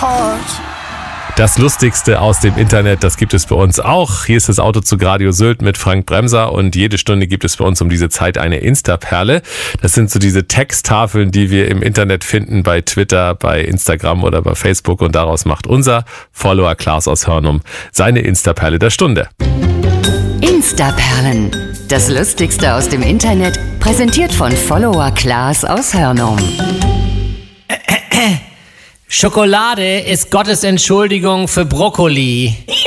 Das Lustigste aus dem Internet, das gibt es bei uns auch. Hier ist das Auto zu Radio Sylt mit Frank Bremser und jede Stunde gibt es bei uns um diese Zeit eine Insta-Perle. Das sind so diese Texttafeln, die wir im Internet finden, bei Twitter, bei Instagram oder bei Facebook, und daraus macht unser Follower Klaas aus Hörnum seine Insta-Perle der Stunde. Insta-Perlen. Das Lustigste aus dem Internet, präsentiert von Follower Klaas aus Hörnum. Schokolade ist Gottes Entschuldigung für Brokkoli.